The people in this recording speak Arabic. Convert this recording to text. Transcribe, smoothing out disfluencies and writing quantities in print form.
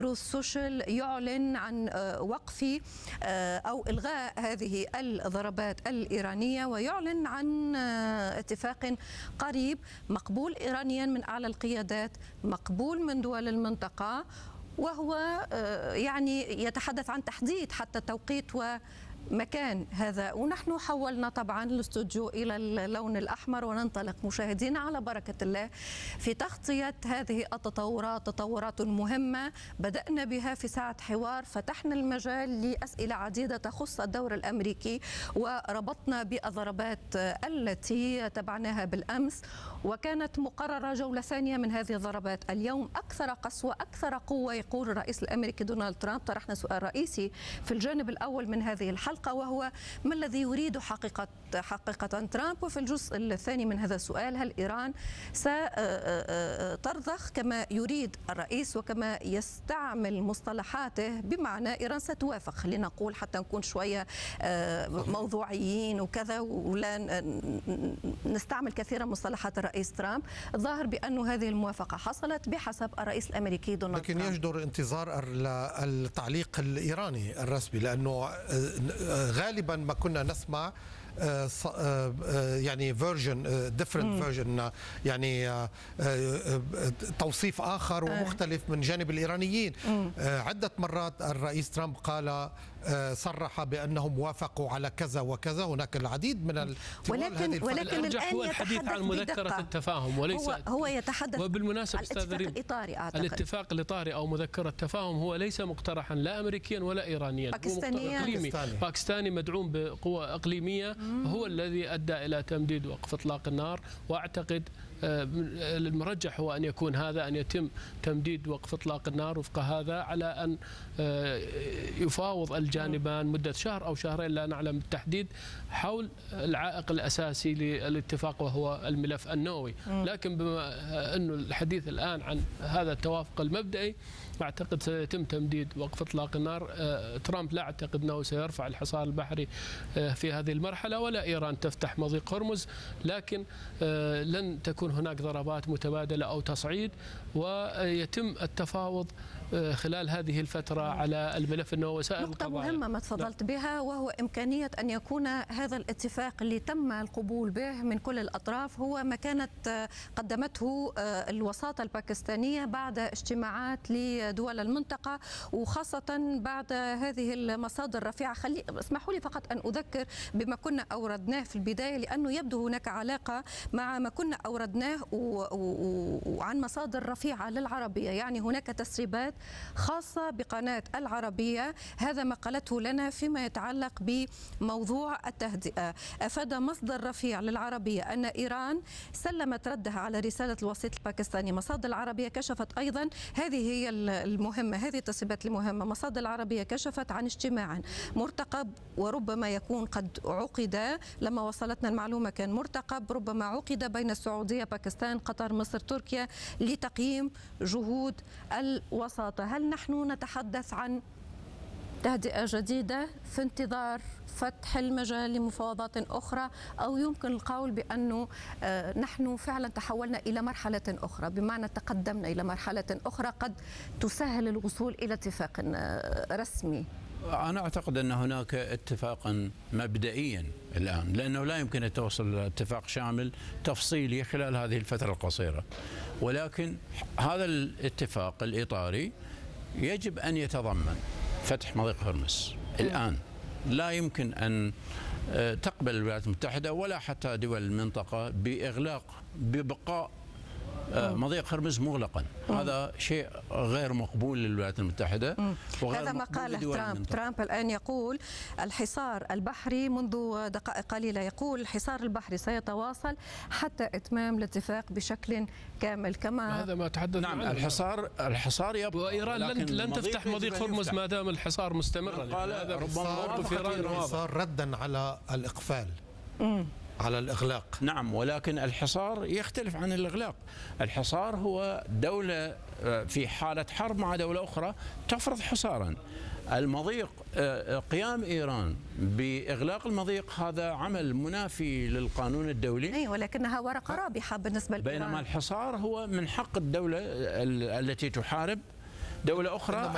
السوشيال يعلن عن وقف أو إلغاء هذه الضربات الإيرانية، ويعلن عن اتفاق قريب مقبول إيرانيا من أعلى القيادات، مقبول من دول المنطقة، وهو يعني يتحدث عن تحديد حتى توقيت مكان هذا. ونحن حولنا طبعا الاستوديو إلى اللون الأحمر وننطلق مشاهدينا على بركة الله في تغطية هذه التطورات، تطورات مهمة بدأنا بها في ساعة حوار، فتحنا المجال لأسئلة عديدة تخص الدور الأمريكي، وربطنا بالضربات التي تبعناها بالأمس، وكانت مقررة جولة ثانية من هذه الضربات اليوم أكثر قسوة أكثر قوة. يقول الرئيس الأمريكي دونالد ترامب، طرحنا سؤال رئيسي في الجانب الأول من هذه الحلقة، وهو ما الذي يريد حقيقة ترامب؟ وفي الجزء الثاني من هذا السؤال، هل إيران سترضخ كما يريد الرئيس وكما يستعمل مصطلحاته، بمعنى إيران ستوافق، خلينا نقول حتى نكون شوية موضوعيين وكذا ولا نستعمل كثيرا مصطلحات الرئيس ترامب. الظاهر بأن هذه الموافقة حصلت بحسب الرئيس الأمريكي دونالد ترامب، لكن يجدر انتظار التعليق الإيراني الرسمي، لأنه غالبا ما كنا نسمع يعني فيرجن ديفرنت فيرجن، يعني توصيف آخر ومختلف من جانب الإيرانيين. عدة مرات الرئيس ترامب قال صرح بأنهم وافقوا على كذا وكذا. هناك العديد من ولكن الآن هو الحديث عن مذكرة التفاهم وليس هو يتحدث. وبالمناسبة الاتفاق الإطاري أعتقد. الاتفاق الإطاري أو مذكرة التفاهم هو ليس مقترحا لا أمريكيا ولا إيرانيا، باكستاني مدعوم بقوة إقليمية، هو الذي أدى إلى تمديد وقف إطلاق النار. وأعتقد المرجح هو أن يكون هذا، أن يتم تمديد وقف إطلاق النار وفق هذا، على أن يفاوض الجانبان مدة شهر أو شهرين لا نعلم بالتحديد حول العائق الأساسي للاتفاق وهو الملف النووي. لكن بما أنه الحديث الآن عن هذا التوافق المبدئي، أعتقد سيتم تمديد وقف إطلاق النار. ترامب لا أعتقد أنه سيرفع الحصار البحري في هذه المرحلة، ولا إيران تفتح مضيق هرمز، لكن لن تكون هناك ضربات متبادلة أو تصعيد، ويتم التفاوض خلال هذه الفترة على الملف النووي وسائر القضايا. نقطة مهمة ما تفضلت بها، وهو إمكانية أن يكون هذا الاتفاق اللي تم القبول به من كل الأطراف هو ما كانت قدمته الوساطة الباكستانية بعد اجتماعات لدول المنطقة، وخاصة بعد هذه المصادر الرفيعة. اسمحوا لي فقط أن أذكر بما كنا أوردناه في البداية، لأنه يبدو هناك علاقة مع ما كنا أوردناه وعن مصادر رفيعة للعربية. يعني هناك تسريبات خاصة بقناة العربية، هذا ما قالته لنا فيما يتعلق بموضوع التهدئة. أفاد مصدر رفيع للعربية أن إيران سلمت ردها على رسالة الوسيط الباكستاني. مصادر العربية كشفت أيضا، هذه هي المهمة، هذه التسريبات المهمة، مصادر العربية كشفت عن اجتماع مرتقب وربما يكون قد عقد، لما وصلتنا المعلومة كان مرتقب، ربما عقد بين السعودية، باكستان، قطر، مصر، تركيا، لتقييم جهود الوساطة. هل نحن نتحدث عن تهدئة جديدة في انتظار فتح المجال لمفاوضات أخرى، أو يمكن القول بأنه نحن فعلا تحولنا إلى مرحلة أخرى، بمعنى تقدمنا إلى مرحلة أخرى قد تسهل الوصول إلى اتفاق رسمي؟ أنا أعتقد أن هناك اتفاقا مبدئيا الآن، لأنه لا يمكن التوصل إلى اتفاق شامل تفصيلي خلال هذه الفترة القصيرة، ولكن هذا الاتفاق الإطاري يجب أن يتضمن فتح مضيق هرمز. الآن لا يمكن أن تقبل الولايات المتحدة ولا حتى دول المنطقة ببقاء مضيق هرمز مغلقا. هذا شيء غير مقبول للولايات المتحدة، هذا ما قاله ترامب الآن يقول الحصار البحري منذ دقائق قليلة، يقول الحصار البحري سيتواصل حتى إتمام الاتفاق بشكل كامل. كما هذا ما تحدث نعم عنه. الحصار يبقى، وإيران لن تفتح مضيق هرمز ما دام الحصار مستمرا. هذا ربما ردا على الإقفال، على الإغلاق. نعم، ولكن الحصار يختلف عن الإغلاق. الحصار هو دولة في حالة حرب مع دولة أخرى تفرض حصارا. المضيق، قيام إيران بإغلاق المضيق هذا عمل منافي للقانون الدولي. أي، ولكنها ورقة رابحة بالنسبة لإيران. بينما الحصار هو من حق الدولة التي تحارب دولة أخرى